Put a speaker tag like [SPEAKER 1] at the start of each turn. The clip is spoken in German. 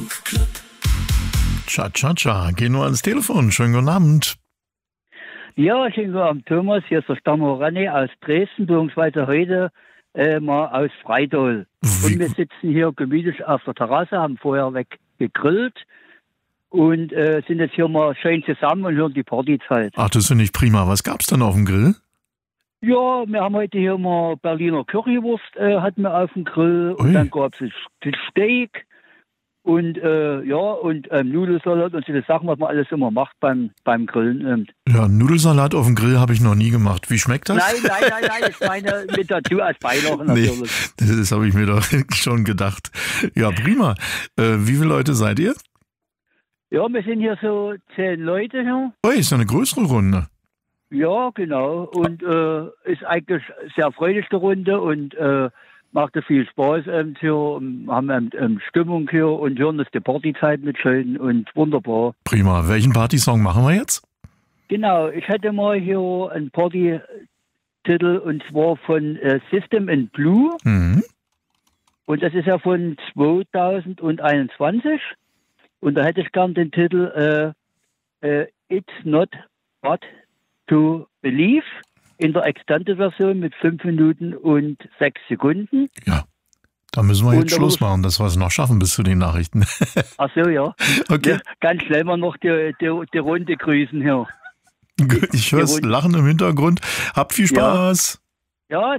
[SPEAKER 1] Cha-cha-cha, geh nur ans Telefon. Schönen guten Abend.
[SPEAKER 2] Ja, schönen guten Abend, Thomas. Hier ist der Stammer René aus Dresden, beziehungsweise heute mal aus Freidol. Und wir sitzen hier gemütlich auf der Terrasse, haben vorher weg gegrillt und sind jetzt hier mal schön zusammen und hören die Partyzeit.
[SPEAKER 1] Ach, das finde ich prima. Was gab's denn auf dem Grill?
[SPEAKER 2] Ja, wir haben heute hier mal Berliner Currywurst hatten wir auf dem Grill.
[SPEAKER 1] Ui.
[SPEAKER 2] Und dann gab es Steak und Nudelsalat und so die Sachen, was man alles immer macht beim Grillen.
[SPEAKER 1] Ja, Nudelsalat auf dem Grill habe ich noch nie gemacht. Wie schmeckt das?
[SPEAKER 2] Nein, ich meine mit dazu als Beilage natürlich.
[SPEAKER 1] Nee, das habe ich mir doch schon gedacht. Ja, prima. Wie viele Leute seid ihr?
[SPEAKER 2] Ja, wir sind hier so 10 Leute hier.
[SPEAKER 1] Ui, ist ja eine größere Runde.
[SPEAKER 2] Ja, genau. Und ist eigentlich sehr fröhliche Runde und macht viel Spaß hier. Haben Stimmung hier und hören das die Partyzeit mit schön und wunderbar.
[SPEAKER 1] Prima. Welchen Partysong machen wir jetzt?
[SPEAKER 2] Genau, ich hätte mal hier einen Partytitel und zwar von System in Blue.
[SPEAKER 1] Mhm.
[SPEAKER 2] Und das ist ja von 2021. Und da hätte ich gern den Titel It's Not Hard to Believe in der Extended-Version mit 5 Minuten und 6 Sekunden.
[SPEAKER 1] Ja, da müssen wir jetzt Schluss machen, dass wir es noch schaffen bis zu den Nachrichten.
[SPEAKER 2] Ach so, ja.
[SPEAKER 1] Okay.
[SPEAKER 2] Ja, ganz schnell mal noch die Runde grüßen hier.
[SPEAKER 1] Ich höre das Lachen im Hintergrund. Habt viel Spaß.
[SPEAKER 2] Ja,